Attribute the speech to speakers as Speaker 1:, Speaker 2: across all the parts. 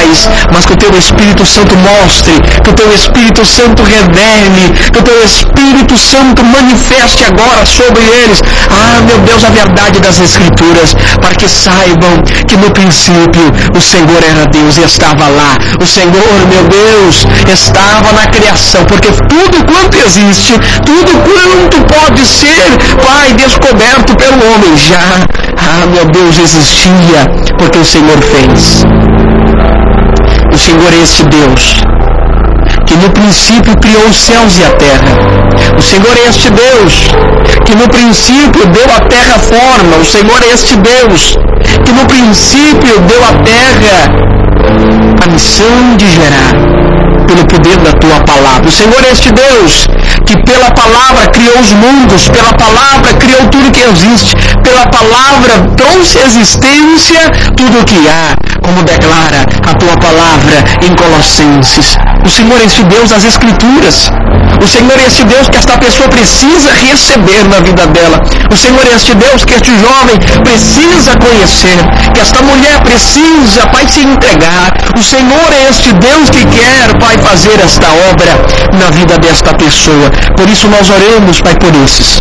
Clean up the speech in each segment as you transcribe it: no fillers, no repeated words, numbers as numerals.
Speaker 1: naturais, mas que o Teu Espírito Santo mostre, que o Teu Espírito Santo revele, que o Teu Espírito Santo manifeste agora sobre eles, meu Deus, a verdade das Escrituras, para que saibam que no princípio o Senhor era Deus e estava lá. O Senhor, meu Deus, estava na criação, porque tudo quanto existe, tudo quanto pode ser, Pai, descoberto pelo homem, já, meu Deus, existia, porque o Senhor fez. O Senhor é este Deus que no princípio criou os céus e a terra. O Senhor é este Deus que no princípio deu à terra forma. O Senhor é este Deus que no princípio deu à terra a missão de gerar pelo poder da Tua palavra. O Senhor é este Deus que pela palavra criou os mundos, pela palavra criou tudo que existe, pela palavra trouxe à existência tudo o que há, como declara a Tua palavra em Colossenses. O Senhor é este Deus das Escrituras. O Senhor é este Deus que esta pessoa precisa receber na vida dela. O Senhor é este Deus que este jovem precisa conhecer, que esta mulher precisa, Pai, se entregar. O Senhor é este Deus que quer, Pai, fazer esta obra na vida desta pessoa. Por isso nós oramos, Pai, por esses.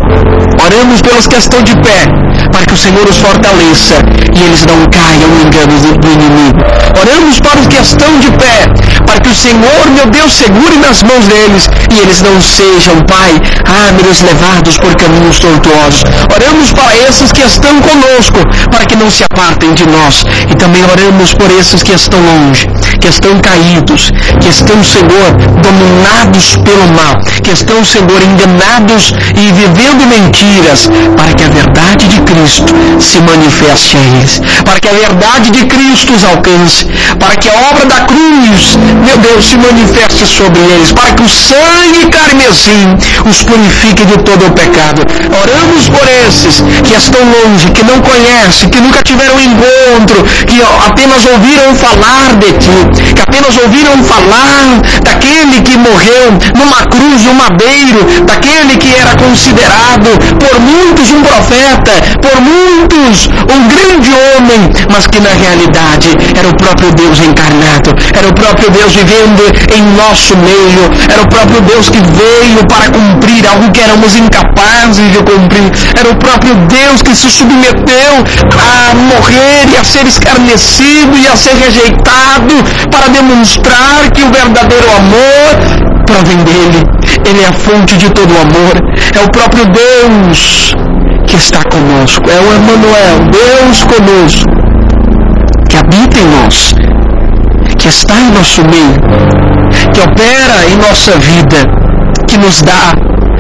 Speaker 1: Oramos pelos que estão de pé, para que o Senhor os fortaleça e eles não caiam no engano do inimigo. Oramos para os que estão de pé, para que o Senhor, meu Deus, segure nas mãos deles e eles não sejam, Pai, meu Deus, levados por caminhos tortuosos. Oramos para esses que estão conosco, para que não se apartem de nós. E também oramos por esses que estão longe, que estão caídos, que estão, Senhor, dominados pelo mal, que estão, Senhor, enganados e vivendo mentiras, para que a verdade de Cristo se manifeste a eles, para que a verdade de Cristo os alcance, para que a obra da cruz, meu Deus, se manifeste sobre eles, para que o sangue carmesim os purifique de todo o pecado. Oramos por esses que estão longe, que não conhecem, que nunca tiveram encontro, que apenas ouviram falar de Ti, que apenas ouviram falar daquele que morreu numa cruz, num madeiro, daquele que era considerado por muitos um profeta, por muitos um grande homem, mas que na realidade era o próprio Deus encarnado, era o próprio Deus vivendo em nosso meio, era o próprio Deus que veio para cumprir algo que éramos incapazes de cumprir, era o próprio Deus que se submeteu a morrer e a ser escarnecido e a ser rejeitado para demonstrar que o verdadeiro amor provém dele. Ele é a fonte de todo o amor, é o próprio Deus que está conosco, é o Emmanuel, Deus conosco, que habita em nós, que está em nosso meio, que opera em nossa vida, que nos dá,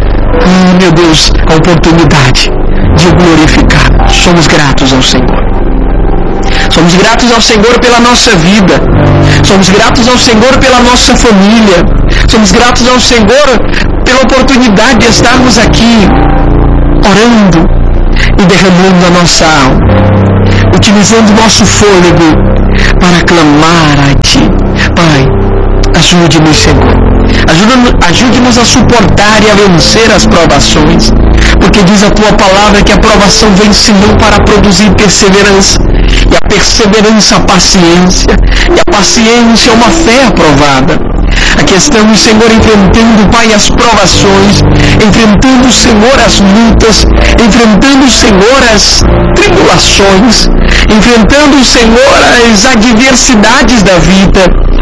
Speaker 1: meu Deus, a oportunidade de glorificar. Somos gratos ao Senhor. Somos gratos ao Senhor pela nossa vida. Somos gratos ao Senhor pela nossa família. Somos gratos ao Senhor pela oportunidade de estarmos aqui orando e derramando a nossa alma, utilizando o nosso fôlego para clamar a Ti. Pai, ajude-nos, Senhor. Ajude-nos a suportar e a vencer as provações, porque diz a Tua palavra que a provação vem senão para produzir perseverança, e a perseverança a paciência, e a paciência uma fé aprovada. Aqui estamos, Senhor, enfrentando, Pai, as provações, enfrentando, Senhor, as lutas, enfrentando, Senhor, as tribulações, enfrentando, Senhor, as adversidades da vida.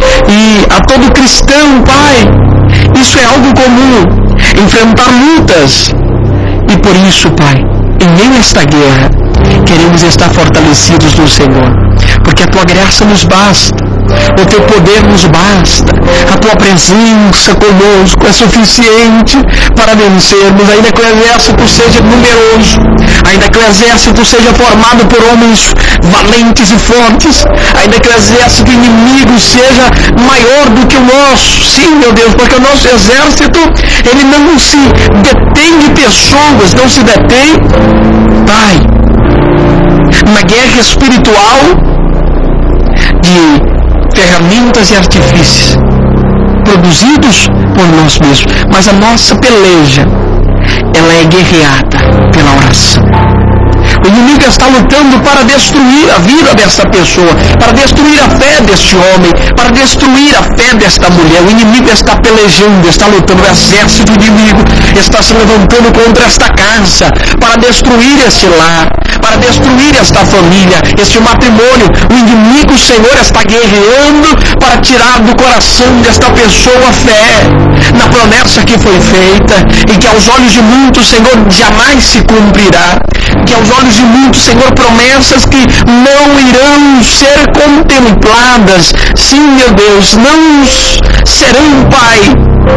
Speaker 1: E a todo cristão, Pai, isso é algo comum, enfrentar lutas. E por isso, Pai, em meio a esta guerra, queremos estar fortalecidos no Senhor, porque a Tua graça nos basta, o Teu poder nos basta, a Tua presença conosco é suficiente para vencermos, ainda que o exército seja numeroso, ainda que o exército seja formado por homens valentes e fortes, ainda que o exército inimigo seja maior do que o nosso. Sim, meu Deus, porque o nosso exército, ele não se detém de pessoas, não se detém, Pai, uma guerra espiritual de ferramentas e artifícios produzidos por nós mesmos, mas a nossa peleja, ela é guerreada pela oração, O inimigo está lutando para destruir a vida desta pessoa, para destruir a fé deste homem, para destruir a fé desta mulher. O inimigo está pelejando, está lutando. O exército inimigo está se levantando contra esta casa, para destruir este lar, para destruir esta família, este matrimônio. O inimigo, Senhor, está guerreando para tirar do coração desta pessoa a fé na promessa que foi feita e que aos olhos de muitos, Senhor, jamais se cumprirá. Que aos olhos de muitos, Senhor, promessas que não irão ser contempladas. Sim, meu Deus, não serão, Pai,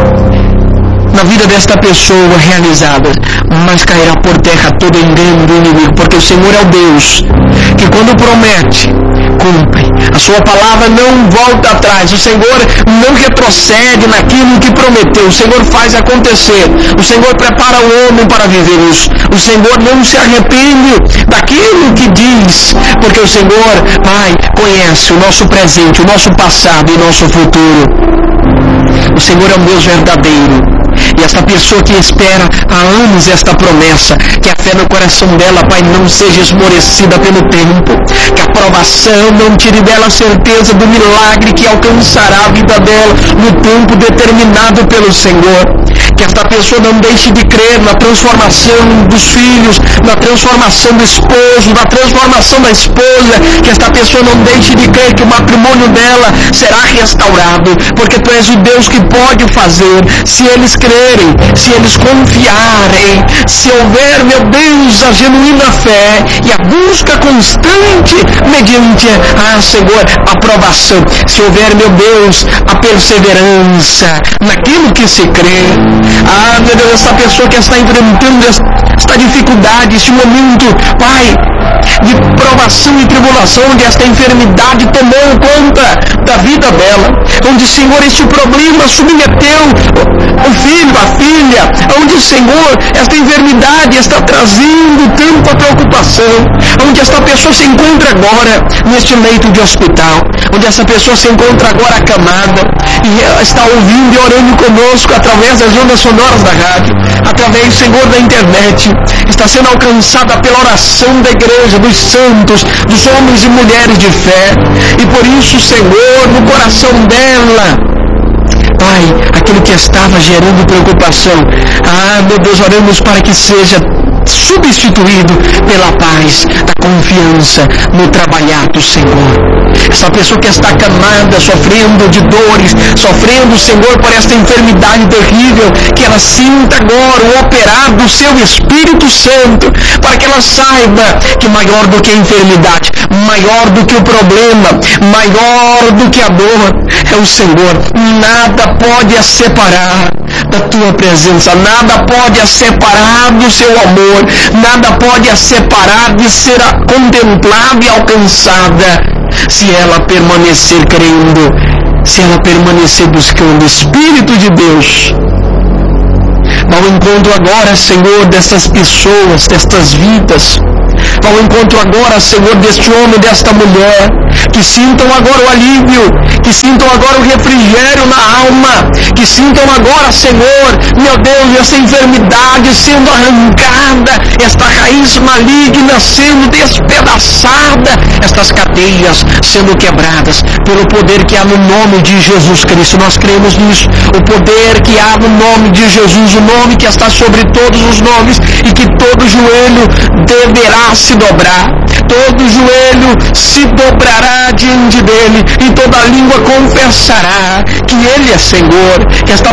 Speaker 1: na vida desta pessoa realizadas, mas cairá por terra todo engano do inimigo, porque o Senhor é o Deus que quando promete, cumpre. A sua palavra não volta atrás. O Senhor não retrocede naquilo que prometeu. O Senhor faz acontecer. O Senhor prepara o homem para viver isso. O Senhor não se arrepende daquilo que diz, porque o Senhor, Pai, conhece o nosso presente, o nosso passado e o nosso futuro. O Senhor é o Deus verdadeiro. E esta pessoa que espera há anos esta promessa, que a fé no coração dela, Pai, não seja esmorecida pelo tempo, que a provação não tire dela a certeza do milagre que alcançará a vida dela no tempo determinado pelo Senhor. Que esta pessoa não deixe de crer na transformação dos filhos, na transformação do esposo, na transformação da esposa. Que esta pessoa não deixe de crer que o matrimônio dela será restaurado, porque Tu és o Deus que pode fazer, se eles crerem, se eles confiarem, se houver, meu Deus, a genuína fé e a busca constante mediante Senhor, a aprovação. Se houver, meu Deus, a perseverança naquilo que se crê. Meu Deus, essa pessoa que está enfrentando esta dificuldade, este momento, Pai, de provação e tribulação, onde esta enfermidade tomou conta da vida dela, onde, Senhor, este problema submeteu o filho, a filha, onde, Senhor, esta enfermidade está trazendo tanta preocupação, onde esta pessoa se encontra agora neste leito de hospital, onde essa pessoa se encontra agora acamada e está ouvindo e orando conosco através das ondas sonoras da rádio, através, Senhor, da internet, está sendo alcançada pela oração da igreja, dos santos, dos homens e mulheres de fé. E por isso, Senhor, no coração dela, Pai, aquilo que estava gerando preocupação, meu Deus, oramos para que seja substituído pela paz, da confiança no trabalhar do Senhor. Essa pessoa que está acamada, sofrendo de dores, sofrendo, Senhor, por esta enfermidade terrível, que ela sinta agora o operar do Seu Espírito Santo, para que ela saiba que maior do que a enfermidade, maior do que o problema, maior do que a dor, é o Senhor. Nada pode a separar da Tua presença, nada pode a separar do Seu amor, nada pode a separar de ser contemplada e alcançada, se ela permanecer crendo, se ela permanecer buscando o Espírito de Deus. Ao encontro agora, Senhor, dessas pessoas, destas vidas, ao encontro agora, Senhor, deste homem, desta mulher, que sintam agora o alívio, que sintam agora o refrigério na alma, que sintam agora, Senhor, meu Deus, essa enfermidade sendo arrancada, esta raiz maligna sendo despedaçada, estas cadeias sendo quebradas, pelo poder que há no nome de Jesus Cristo. Nós cremos nisso, o poder que há no nome de Jesus, o nome que está sobre todos os nomes, e que todo joelho deverá se dobrar, todo joelho se dobrará diante dele, e toda língua confessará que Ele é Senhor. Que esta